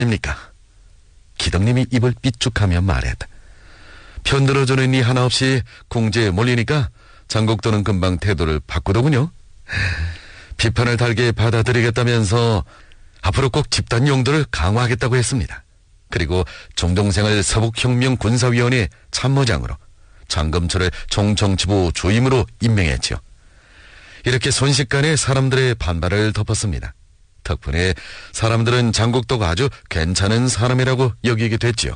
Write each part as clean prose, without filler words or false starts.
입니까? 기덕님이 입을 삐죽하며 말했다. 편들어주는 이 하나 없이 궁지에 몰리니까 장국도는 금방 태도를 바꾸더군요. 비판을 달게 받아들이겠다면서 앞으로 꼭 집단 용도를 강화하겠다고 했습니다. 그리고 종종생을 서북혁명 군사위원회 참모장으로, 장금철을 총정치부 주임으로 임명했지요. 이렇게 순식간에 사람들의 반발을 덮었습니다. 덕분에 사람들은 장국도가 아주 괜찮은 사람이라고 여기게 됐지요.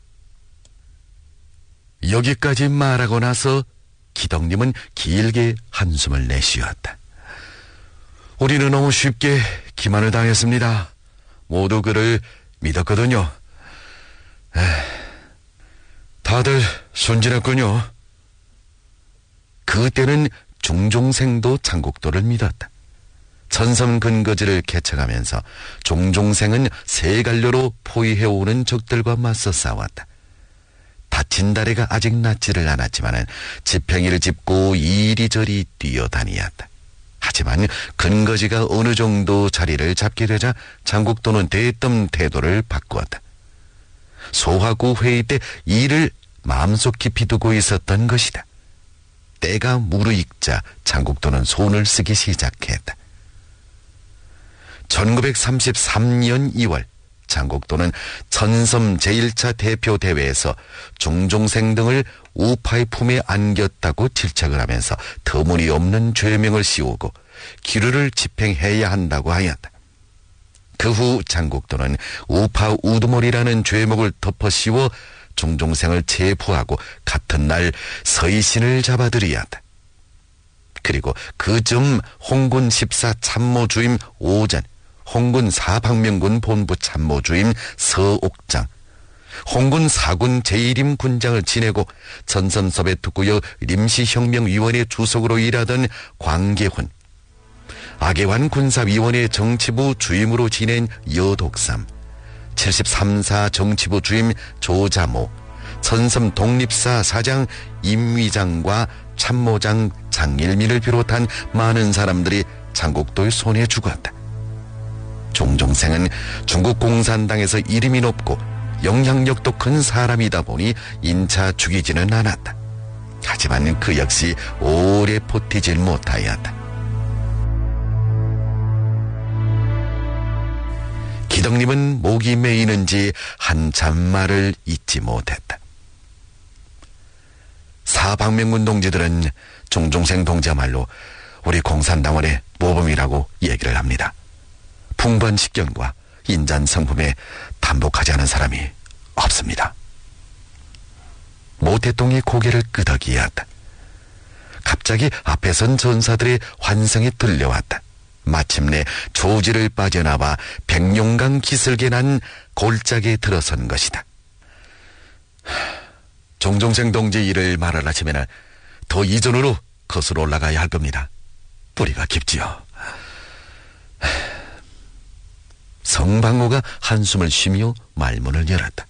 여기까지 말하고 나서 기덕님은 길게 한숨을 내쉬었다. 우리는 너무 쉽게 기만을 당했습니다. 모두 그를 믿었거든요. 다들 순진했군요. 그때는 종종생도 장국도를 믿었다. 천섬 근거지를 개척하면서 종종생은 세 갈래로 포위해오는 적들과 맞서 싸웠다. 다친 다리가 아직 낫지를 않았지만 지팽이를 짚고 이리저리 뛰어다니었다. 하지만 근거지가 어느 정도 자리를 잡게 되자 장국도는 대뜸 태도를 바꾸었다. 소화구 회의 때 이를 마음속 깊이 두고 있었던 것이다. 때가 무르익자 장국도는 손을 쓰기 시작했다. 1933년 2월 장국도는 천섬 제1차 대표대회에서 종종생 등을 우파의 품에 안겼다고 질책을 하면서 터무니없는 죄명을 씌우고 기류를 집행해야 한다고 하였다. 그 후 장국도는 우파 우두머리라는 죄목을 덮어씌워 종종생을 체포하고 같은 날 서희신을 잡아들이었다. 그리고 그쯤 홍군 14 참모주임 오전, 홍군 4박명군 본부 참모주임 서옥장, 홍군 4군 제1임 군장을 지내고 천섬 서베트구역 림시혁명위원회 주석으로 일하던 광계훈, 아계환 군사위원회 정치부 주임으로 지낸 여독삼, 73사 정치부 주임 조자모, 천섬 독립사 사장 임위장과 참모장 장일민을 비롯한 많은 사람들이 장국도의 손에 죽었다. 종종생은 중국 공산당에서 이름이 높고 영향력도 큰 사람이다 보니 인차 죽이지는 않았다. 하지만 그 역시 오래 버티질 못하였다. 기덕님은 목이 메이는지 한참 말을 잇지 못했다. 사박명군 동지들은 종종생 동지야말로 우리 공산당원의 모범이라고 얘기를 합니다. 풍번식견과 인잔성품에 담복하지 않은 사람이 없습니다. 모태똥이 고개를 끄덕이었다. 갑자기 앞에 선 전사들의 환성이 들려왔다. 마침내 조지를 빠져나와 백룡강 기슭에 난 골짜기에 들어선 것이다. 종종생 동지 일을 말하려면 더 이전으로 거슬러 올라가야 할 겁니다. 뿌리가 깊지요. 성방호가 한숨을 쉬며 말문을 열었다.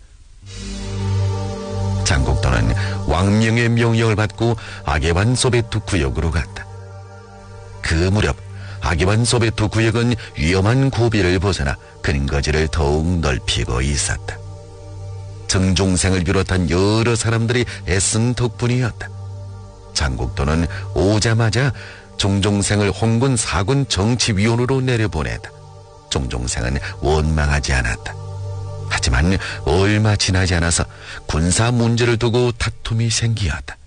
장국도는 왕명의 명령을 받고 아계반 소베트 구역으로 갔다. 그 무렵 아계반 소베트 구역은 위험한 고비를 벗어나 근거지를 더욱 넓히고 있었다. 정종생을 비롯한 여러 사람들이 애쓴 덕분이었다. 장국도는 오자마자 종종생을 홍군 4군 정치위원으로 내려보냈다. 종종생은 원망하지 않았다. 하지만 얼마 지나지 않아서 군사 문제를 두고 다툼이 생기었다.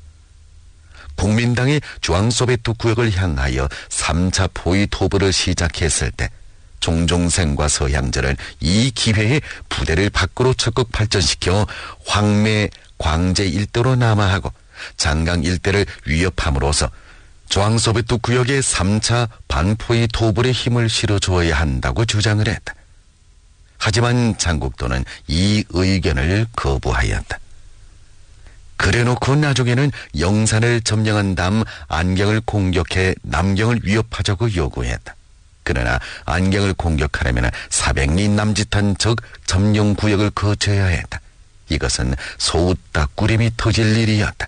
국민당이 중앙소베트 구역을 향하여 3차 포위 토벌을 시작했을 때 종종생과 서향전은 이 기회에 부대를 밖으로 적극 발전시켜 황매, 광제 일대로 남하하고 장강 일대를 위협함으로써 중앙소베트 구역의 3차 반포위 토벌에 힘을 실어주어야 한다고 주장을 했다. 하지만 장국도는 이 의견을 거부하였다. 그래놓고 나중에는 영산을 점령한 다음 안경을 공격해 남경을 위협하자고 요구했다. 그러나 안경을 공격하려면 400리 남짓한 적 점령구역을 거쳐야 했다. 이것은 소웃다 꾸림이 터질 일이었다.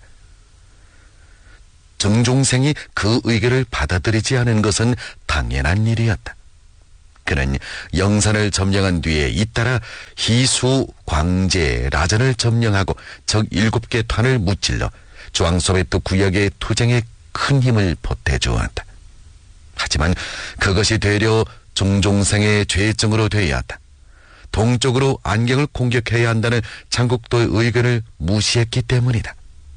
정종생이 그 의견을 받아들이지 않은 것은 당연한 일이었다. 그는 영산을 점령한 뒤에 잇따라 희수, 광제, 라전을 점령하고 적 7개 탄을 무찔러 중앙소베트 구역의 투쟁에 큰 힘을 보태주었다. 하지만 그것이 되려 정종생의 죄증으로 되었다. 동쪽으로 안경을 공격해야 한다는 장국도의 의견을 무시했기 때문이다.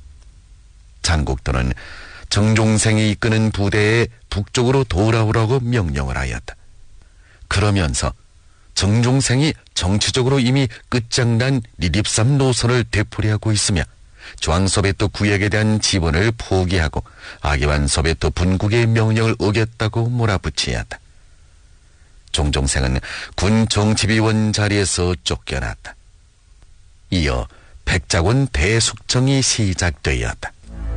장국도는 정종생이 이끄는 부대에 북쪽으로 돌아오라고 명령을 하였다. 그러면서 정종생이 정치적으로 이미 끝장난 리립삼 노선을 되풀이하고 있으며 중앙소베트 구역에 대한 지원을 포기하고 아기반 소베트 분국의 명령을 어겼다고 몰아붙이었다. 정종생은 군 정치비원 자리에서 쫓겨났다. 이어 백작원 대숙청이 시작되었다.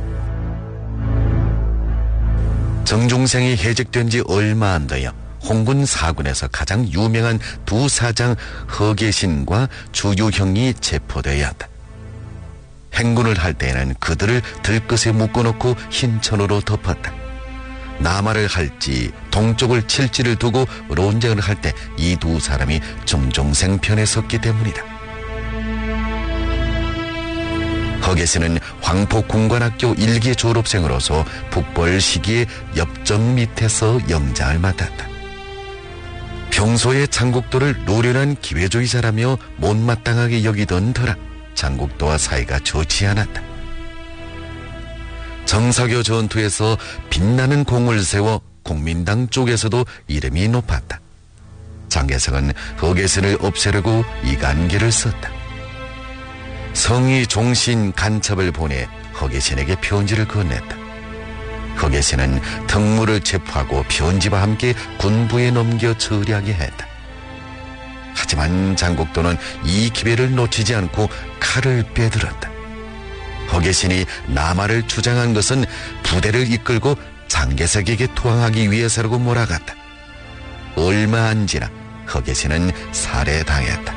정종생이 해직된 지 얼마 안 되어 홍군 사군에서 가장 유명한 두 사장 허계신과 주유형이 체포되었다. 행군을 할 때에는 그들을 들것에 묶어놓고 흰천으로 덮었다. 남하를 할지 동쪽을 칠지를 두고 논쟁을 할 때 이 두 사람이 정종생 편에 섰기 때문이다. 허계신은 황포공관학교 1기 졸업생으로서 북벌 시기에 엽정 밑에서 영장을 맡았다. 평소에 장국도를 노련한 기회주의자라며 못마땅하게 여기던 터라 장국도와 사이가 좋지 않았다. 정사교 전투에서 빛나는 공을 세워 국민당 쪽에서도 이름이 높았다. 장개성은 허계신을 없애려고 이간기를 썼다. 성이 종신 간첩을 보내 허계신에게 편지를 건넸다. 허계신은 덕무를 체포하고 편지와 함께 군부에 넘겨 처리하게 했다. 하지만 장국도는 이 기회를 놓치지 않고 칼을 빼들었다. 허계신이 남하를 주장한 것은 부대를 이끌고 장개석에게 투항하기 위해서라고 몰아갔다. 얼마 안 지나 허계신은 살해당했다.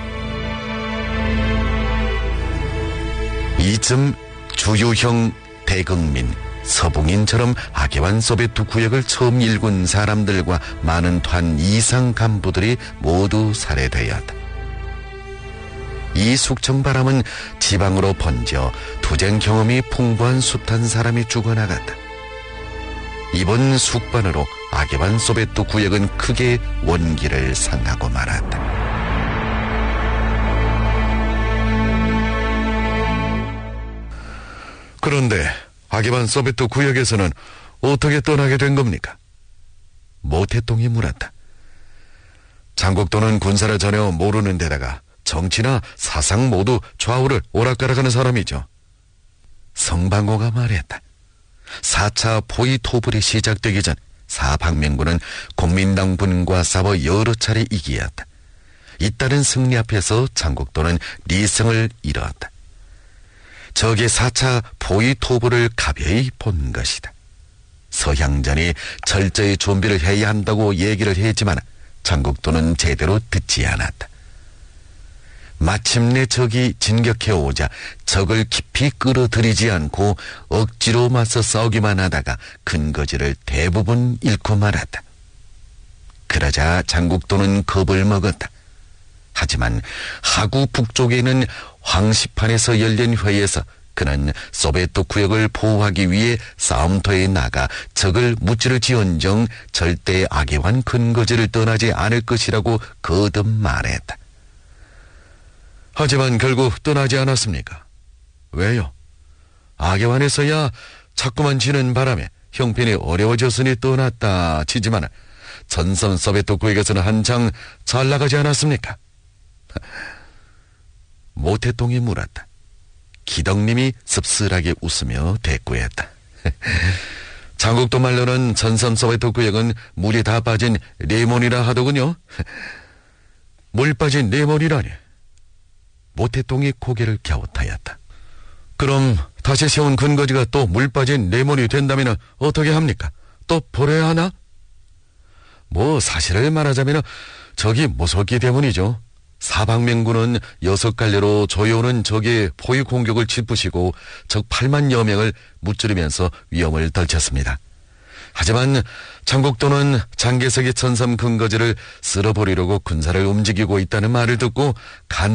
이쯤 주유형, 대극민, 서봉인처럼 아계완 소베트 구역을 처음 일군 사람들과 많은 단 이상 간부들이 모두 살해되었다. 이 숙청바람은 지방으로 번져 투쟁 경험이 풍부한 숱한 사람이 죽어나갔다. 이번 숙반으로 아계완 소베트 구역은 크게 원기를 상하고 말았다. 그런데 아계완 소베트 구역에서는 어떻게 떠나게 된 겁니까? 모태똥이 물었다. 장국도는 군사를 전혀 모르는 데다가 정치나 사상 모두 좌우를 오락가락하는 사람이죠. 성방호가 말했다. 4차 포위토불이 시작되기 전 사방면군은 국민당 군과 싸워 여러 차례 이기었다. 잇따른 승리 앞에서 장국도는 리성을 잃었다. 적의 4차 포위토불을 가벼이 본 것이다. 서향전이 철저히 준비를 해야 한다고 얘기를 했지만 장국도는 제대로 듣지 않았다. 마침내 적이 진격해오자 적을 깊이 끌어들이지 않고 억지로 맞서 싸우기만 하다가 근거지를 대부분 잃고 말았다. 그러자 장국도는 겁을 먹었다. 하지만 하구 북쪽에 있는 황시판에서 열린 회의에서 그는 소베트 구역을 보호하기 위해 싸움터에 나가 적을 무찌르지언정 절대 아계완 근거지를 떠나지 않을 것이라고 거듭 말했다. 하지만 결국 떠나지 않았습니까? 왜요? 아계완에서야 자꾸만 지는 바람에 형편이 어려워졌으니 떠났다 치지만 전선 소베트 구역에서는 한창 잘 나가지 않았습니까? 모태똥이 물었다. 기덕님이 씁쓸하게 웃으며 대꾸했다. 장국도 말로는 전선 소베트 구역은 물이 다 빠진 레몬이라 하더군요. 물 빠진 레몬이라니. 모태똥이 고개를 갸웃하였다. 그럼 다시 세운 근거지가 또 물 빠진 레몬이 된다면 어떻게 합니까? 또 버려야 하나? 뭐 사실을 말하자면 적이 무섭기 때문이죠. 사방면군은 6갈래로 조여오는 적의 포위 공격을 짚으시고 적 8만여 명을 무찌르면서 위험을 떨쳤습니다. 하지만 장곡도는 장개석이 천삼 근거지를 쓸어버리려고 군사를 움직이고 있다는 말을 듣고 간